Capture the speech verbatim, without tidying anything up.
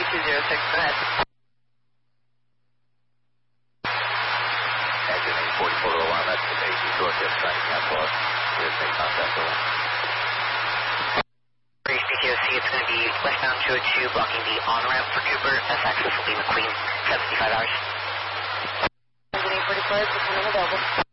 two zero six, go ahead. Engine eight forty-four to alarm, that's the A C Georgia, trying to cancel us. Here's main contact, over. Breeze P T O C, it's going to be westbound two oh two, blocking the on-ramp for Cooper. S access will be McQueen, seventy-five hours. Engine eight forty-four, becoming available.